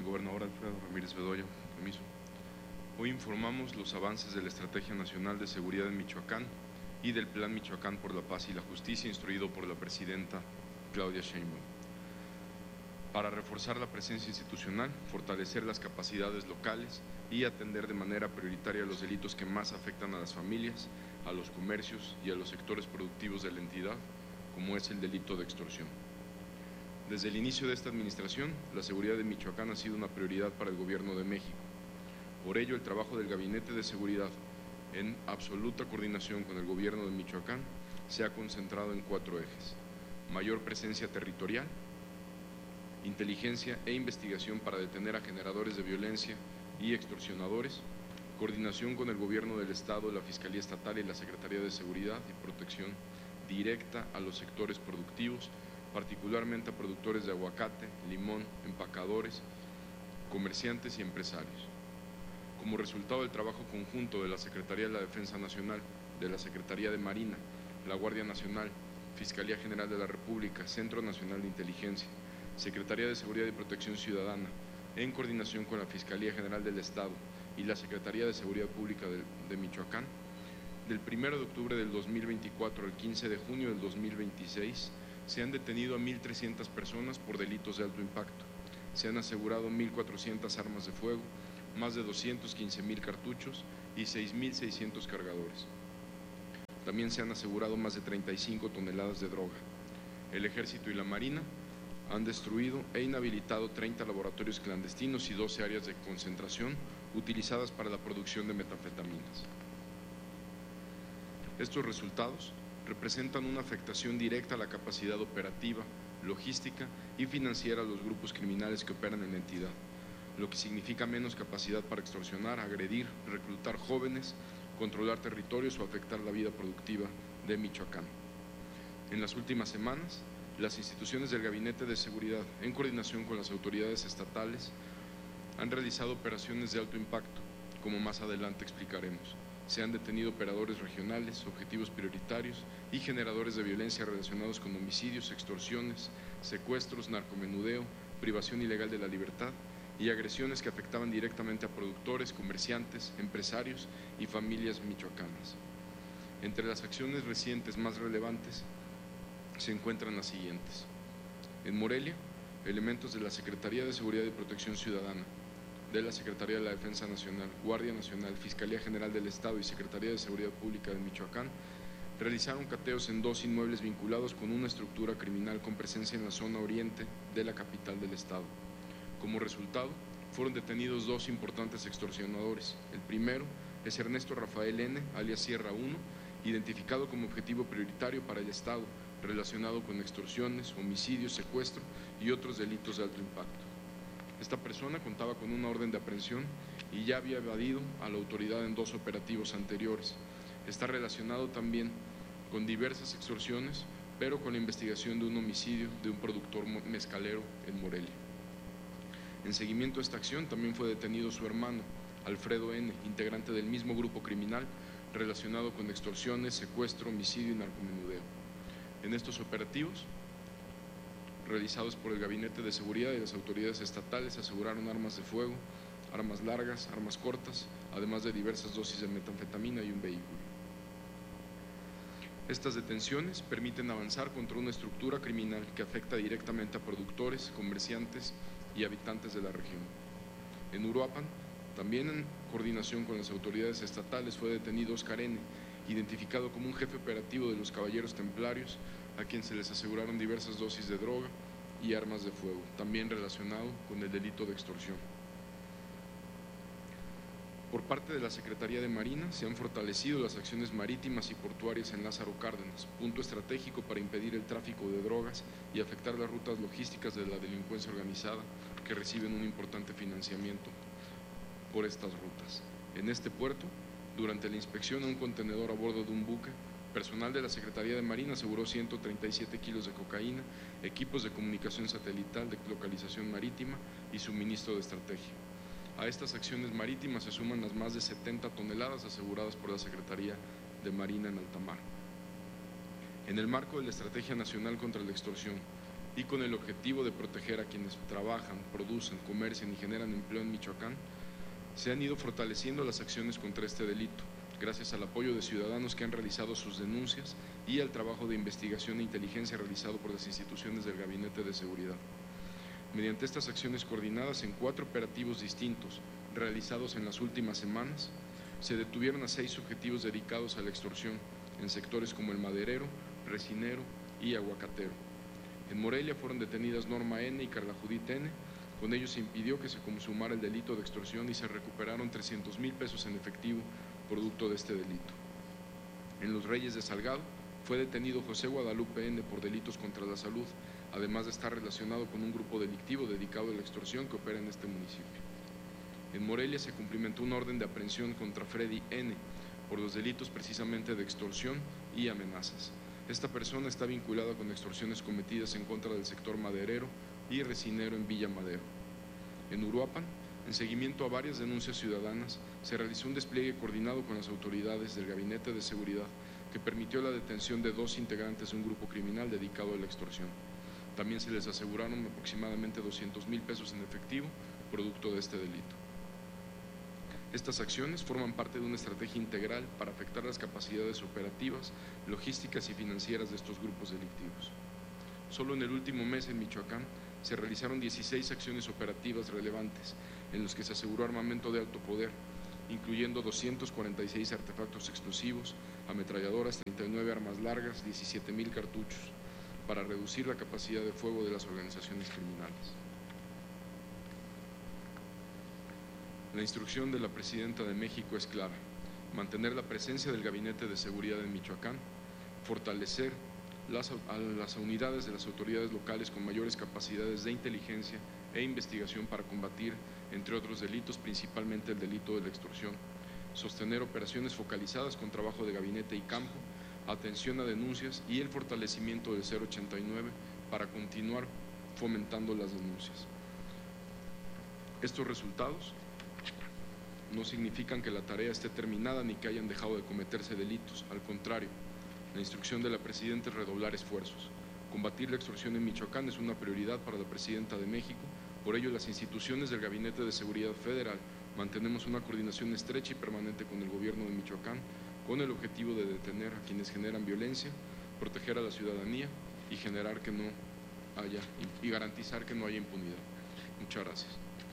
gobernador Alfredo Ramírez Bedoya, permiso. Hoy informamos los avances de la Estrategia Nacional de Seguridad en Michoacán y del Plan Michoacán por la Paz y la Justicia, instruido por la presidenta Claudia Sheinbaum. Para reforzar la presencia institucional, fortalecer las capacidades locales y atender de manera prioritaria los delitos que más afectan a las familias, a los comercios y a los sectores productivos de la entidad, como es el delito de extorsión. Desde el inicio de esta administración, la seguridad de Michoacán ha sido una prioridad para el Gobierno de México. Por ello, el trabajo del Gabinete de Seguridad, en absoluta coordinación con el Gobierno de Michoacán, se ha concentrado en 4 ejes: mayor presencia territorial, inteligencia e investigación para detener a generadores de violencia y extorsionadores, coordinación con el Gobierno del Estado, la Fiscalía Estatal y la Secretaría de Seguridad y protección directa a los sectores productivos, particularmente a productores de aguacate, limón, empacadores, comerciantes y empresarios. Como resultado del trabajo conjunto de la Secretaría de la Defensa Nacional, de la Secretaría de Marina, la Guardia Nacional, Fiscalía General de la República, Centro Nacional de Inteligencia, Secretaría de Seguridad y Protección Ciudadana, en coordinación con la Fiscalía General del Estado y la Secretaría de Seguridad Pública de Michoacán, del 1 de octubre del 2024 al 15 de junio del 2026, se han detenido a 1.300 personas por delitos de alto impacto. Se han asegurado 1.400 armas de fuego, más de 215,000 cartuchos y 6.600 cargadores. También se han asegurado más de 35 toneladas de droga. El Ejército y la Marina han destruido e inhabilitado 30 laboratorios clandestinos y 12 áreas de concentración utilizadas para la producción de metanfetaminas. Estos resultados representan una afectación directa a la capacidad operativa, logística y financiera de los grupos criminales que operan en la entidad, lo que significa menos capacidad para extorsionar, agredir, reclutar jóvenes, controlar territorios o afectar la vida productiva de Michoacán. En las últimas semanas, las instituciones del Gabinete de Seguridad, en coordinación con las autoridades estatales, han realizado operaciones de alto impacto, como más adelante explicaremos. Se han detenido operadores regionales, objetivos prioritarios y generadores de violencia relacionados con homicidios, extorsiones, secuestros, narcomenudeo, privación ilegal de la libertad y agresiones que afectaban directamente a productores, comerciantes, empresarios y familias michoacanas. Entre las acciones recientes más relevantes se encuentran las siguientes. En Morelia, elementos de la Secretaría de Seguridad y Protección Ciudadana, de la Secretaría de la Defensa Nacional, Guardia Nacional, Fiscalía General del Estado y Secretaría de Seguridad Pública de Michoacán realizaron cateos en 2 inmuebles vinculados con una estructura criminal con presencia en la zona oriente de la capital del estado. Como resultado, fueron detenidos 2 importantes extorsionadores. El primero es Ernesto Rafael N., alias Sierra 1, identificado como objetivo prioritario para el Estado, relacionado con extorsiones, homicidios, secuestro y otros delitos de alto impacto. Esta persona contaba con una orden de aprehensión y ya había evadido a la autoridad en 2 operativos anteriores. Está relacionado también con diversas extorsiones, pero con la investigación de un homicidio de un productor mezcalero en Morelia. En seguimiento a esta acción también fue detenido su hermano, Alfredo N., integrante del mismo grupo criminal relacionado con extorsiones, secuestro, homicidio y narcomenudeo. En estos operativos, realizados por el Gabinete de Seguridad y las autoridades estatales, aseguraron armas de fuego, armas largas, armas cortas, además de diversas dosis de metanfetamina y un vehículo. Estas detenciones permiten avanzar contra una estructura criminal que afecta directamente a productores, comerciantes y habitantes de la región. En Uruapan, también en coordinación con las autoridades estatales, fue detenido Oscar N., identificado como un jefe operativo de los Caballeros Templarios, a quien se les aseguraron diversas dosis de droga y armas de fuego, también relacionado con el delito de extorsión. Por parte de la Secretaría de Marina se han fortalecido las acciones marítimas y portuarias en Lázaro Cárdenas, punto estratégico para impedir el tráfico de drogas y afectar las rutas logísticas de la delincuencia organizada, que reciben un importante financiamiento por estas rutas. En este puerto, durante la inspección a un contenedor a bordo de un buque, personal de la Secretaría de Marina aseguró 137 kilos de cocaína, equipos de comunicación satelital de localización marítima y suministro de estrategia. A estas acciones marítimas se suman las más de 70 toneladas aseguradas por la Secretaría de Marina en alta mar. En el marco de la Estrategia Nacional contra la Extorsión y con el objetivo de proteger a quienes trabajan, producen, comercian y generan empleo en Michoacán, se han ido fortaleciendo las acciones contra este delito, gracias al apoyo de ciudadanos que han realizado sus denuncias y al trabajo de investigación e inteligencia realizado por las instituciones del Gabinete de Seguridad. Mediante estas acciones coordinadas en 4 operativos distintos realizados en las últimas semanas, se detuvieron a 6 sujetivos dedicados a la extorsión en sectores como el maderero, resinero y aguacatero. En Morelia fueron detenidas Norma N. y Carla Judith N. Con ello se impidió que se consumara el delito de extorsión y se recuperaron 300,000 pesos en efectivo producto de este delito. En Los Reyes de Salgado fue detenido José Guadalupe N. por delitos contra la salud, además de estar relacionado con un grupo delictivo dedicado a la extorsión que opera en este municipio. En Morelia se cumplimentó una orden de aprehensión contra Freddy N. por los delitos precisamente de extorsión y amenazas. Esta persona está vinculada con extorsiones cometidas en contra del sector maderero y resinero en Villa Madero. En Uruapan, en seguimiento a varias denuncias ciudadanas, se realizó un despliegue coordinado con las autoridades del Gabinete de Seguridad que permitió la detención de 2 integrantes de un grupo criminal dedicado a la extorsión. También se les aseguraron aproximadamente 200,000 pesos en efectivo, producto de este delito. Estas acciones forman parte de una estrategia integral para afectar las capacidades operativas, logísticas y financieras de estos grupos delictivos. Solo en el último mes en Michoacán se realizaron 16 acciones operativas relevantes en los que se aseguró armamento de alto poder, incluyendo 246 artefactos explosivos, ametralladoras, 39 armas largas, 17,000 cartuchos, para reducir la capacidad de fuego de las organizaciones criminales. La instrucción de la Presidenta de México es clara: mantener la presencia del Gabinete de Seguridad en Michoacán, fortalecer a las unidades de las autoridades locales con mayores capacidades de inteligencia e investigación para combatir, entre otros delitos, principalmente el delito de la extorsión, sostener operaciones focalizadas con trabajo de gabinete y campo, atención a denuncias y el fortalecimiento del 089 para continuar fomentando las denuncias. Estos resultados no significan que la tarea esté terminada ni que hayan dejado de cometerse delitos. Al contrario, la instrucción de la Presidenta es redoblar esfuerzos. Combatir la extorsión en Michoacán es una prioridad para la Presidenta de México. Por ello, las instituciones del Gabinete de Seguridad Federal mantenemos una coordinación estrecha y permanente con el Gobierno de Michoacán, con el objetivo de detener a quienes generan violencia, proteger a la ciudadanía y garantizar que no haya impunidad. Muchas gracias.